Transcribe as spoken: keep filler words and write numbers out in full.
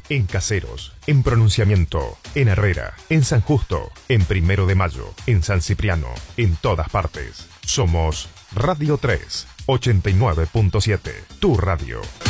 en Caseros, en Pronunciamiento, en Herrera, en San Justo, en Primero de Mayo, en San Cipriano, en todas partes. Somos Radio tres, ochenta y nueve punto siete, tu radio.